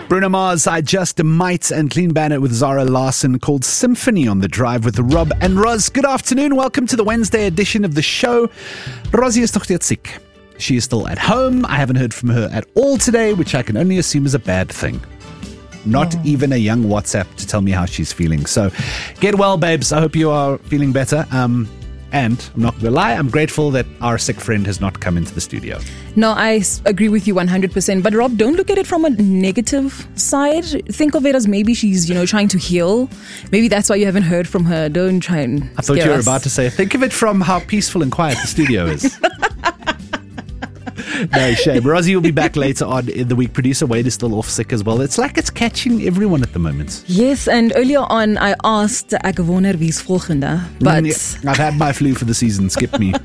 Bruno Mars, I Just Might, and Clean Bandit with Zara Larsson, called Symphony on the Drive with Rob and Roz. Good afternoon. Welcome to the Wednesday edition of the show. Rosie is nog steeds sick. She is still at home. I haven't heard from her at all today, which I can only assume is a bad thing. Not even a young WhatsApp to tell me how she's feeling. So get well, babes. I hope you are feeling better. And I'm not going to lie, I'm grateful that our sick friend has not come into the studio. No, I agree with you 100%. But Rob, don't look at it from a negative side. Think of it as maybe she's, trying to heal. Maybe that's why you haven't heard from her. Don't try and I thought you were about to say, think of it from how peaceful and quiet the studio is. No shame. Rosie will be back later on in the week. Producer Wade is still off sick as well. It's like it's catching everyone at the moment. Yes, and earlier on I asked ek wonder wie's volgende, but I've had my flu for the season. Skip me.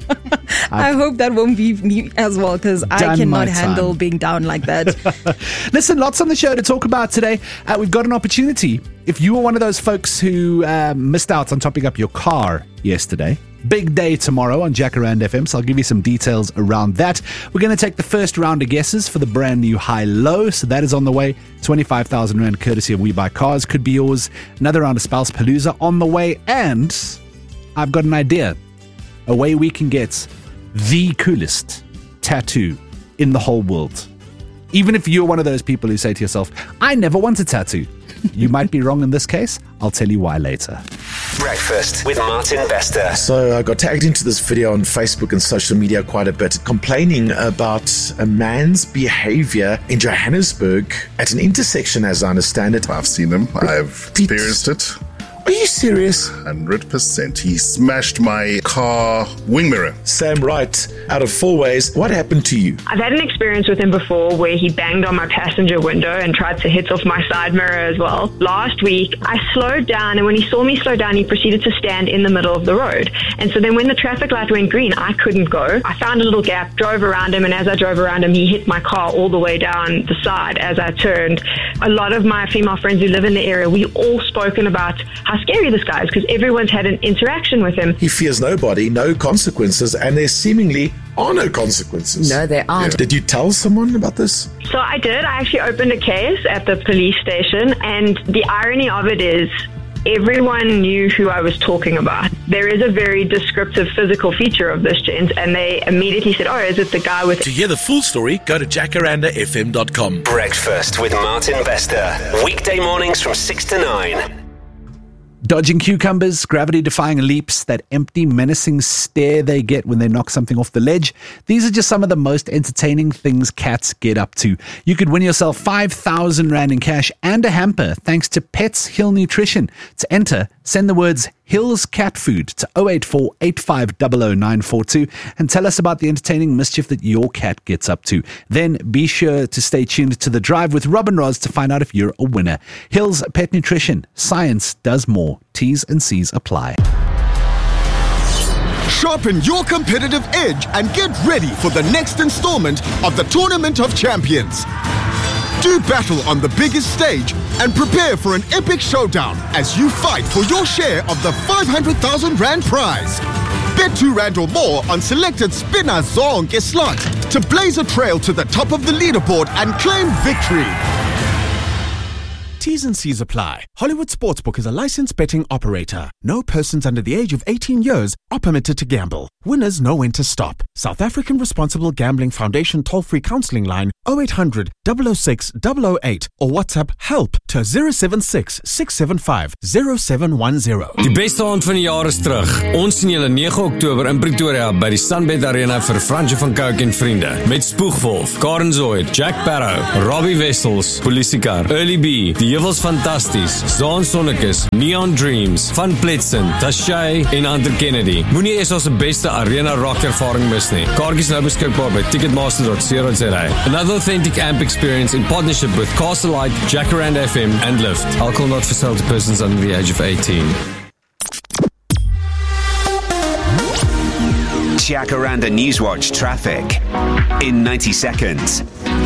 I hope that won't be me as well, because I cannot handle being down like that. Listen, lots on the show to talk about today. We've got an opportunity. If you were one of those folks who missed out on topping up your car yesterday, big day tomorrow on Jacaranda FM, so I'll give you some details around that. We're going to take the first round of guesses for the brand new high-low, so that is on the way. 25,000 Rand courtesy of We Buy Cars could be yours. Another round of Spouse Palooza on the way, and I've got an idea. A way we can get the coolest tattoo in the whole world. Even if you're one of those people who say to yourself, I never want a tattoo. You might be wrong in this case. I'll tell you why later. Breakfast with Martin Bester. So I got tagged into this video on Facebook and social media quite a bit, complaining about a man's behavior in Johannesburg at an intersection, as I understand it. I've seen him. I've experienced it. Are you serious? 100%. He smashed my car wing mirror. Sam Wright, out of four ways, what happened to you? I've had an experience with him before where he banged on my passenger window and tried to hit off my side mirror as well. Last week, I slowed down, and when he saw me slow down, he proceeded to stand in the middle of the road. And so then when the traffic light went green, I couldn't go. I found a little gap, drove around him, and as I drove around him, he hit my car all the way down the side as I turned. A lot of my female friends who live in the area, we all spoken about how scary this guy is, because everyone's had an interaction with him. He fears nobody, no consequences, and there seemingly are no consequences. No, there aren't. Did you tell someone about this? So I did. I actually opened a case at the police station, and the irony of it is everyone knew who I was talking about. There is a very descriptive physical feature of this gent, and they immediately said, oh, is it the guy with... To hear the full story, go to jacarandafm.com. Breakfast with Martin Bester. Weekday mornings from 6 to 9. Dodging cucumbers, gravity-defying leaps, that empty, menacing stare they get when they knock something off the ledge. These are just some of the most entertaining things cats get up to. You could win yourself 5,000 Rand in cash and a hamper thanks to Pets Hill Nutrition. To enter, send the words Hills Cat Food to 084 8500 942 and tell us about the entertaining mischief that your cat gets up to. Then be sure to stay tuned to The Drive with Rob and Roz to find out if you're a winner. Hills Pet Nutrition. Science does more. T's and C's apply. Sharpen your competitive edge and get ready for the next installment of the Tournament of Champions. Do battle on the biggest stage and prepare for an epic showdown as you fight for your share of the 500,000 Rand prize. Bet 2 Rand or more on selected spinner zonke slots to blaze a trail to the top of the leaderboard and claim victory. T's and C's apply. Hollywood Sportsbook is a licensed betting operator. No persons under the age of 18 years are permitted to gamble. Winners know when to stop. South African Responsible Gambling Foundation toll-free counseling line 0800 006 008 or WhatsApp help to 076 675 0710. Die beste aand van die jaar is terug. Ons sien julle 9 Oktober in Pretoria by die Sunbed Arena vir Fransje van Cooke en vriende. Met Spoegwolf, Karen Zoid, Jack Barrow, Robbie Wessels, Polisiekar, Early B, Die Heuwels Fantasties, Zaan Sonnekes, Neon Dreams, Van Pletsen, Tashay en Hunter Kennedy. Moenie eers ons beste arena rock ervaring mis nie. Kaartjies nou beskikbaar by ticketmaster.co.za. Another authentic amp experience in partnership with Castle Light, Jacaranda FM and Lyft. Alcohol not for sale to persons under the age of 18. Jacaranda Newswatch traffic in 90 seconds.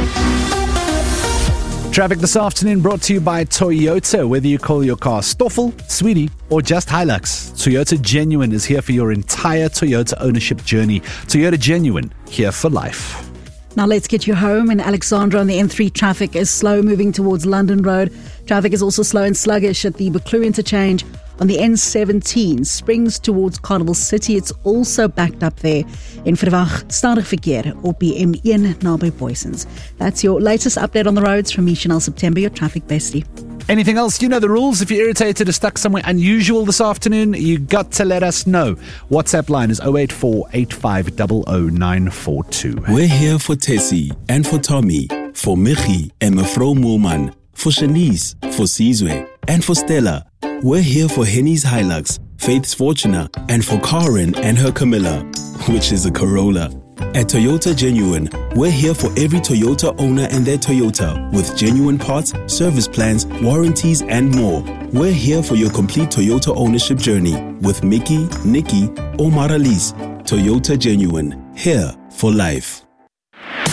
Traffic this afternoon brought to you by Toyota. Whether you call your car Stoffel, Sweetie, or just Hilux, Toyota Genuine is here for your entire Toyota ownership journey. Toyota Genuine, here for life. Now let's get you home. In Alexandra on the N3, traffic is slow moving towards London Road. Traffic is also slow and sluggish at the Buccleuch interchange. On the N17, Springs towards Carnival City, it's also backed up there. En verwag stadig verkeer op die M1 naby Boysons. That's your latest update on the roads from me, Chanel September, your traffic bestie. Anything else? You know the rules. If you're irritated or stuck somewhere unusual this afternoon, you got to let us know. WhatsApp line is 084 8500942. We're here for Tessie and for Tommy, for Michi and Mefro Moolman, for Shanice, for Sizwe, and for Stella. We're here for Henny's Hilux, Faith's Fortuna, and for Karen and her Camilla, which is a Corolla. At Toyota Genuine, we're here for every Toyota owner and their Toyota with genuine parts, service plans, warranties, and more. We're here for your complete Toyota ownership journey with Mickey, Nikki, or Maralise. Toyota Genuine, here for life.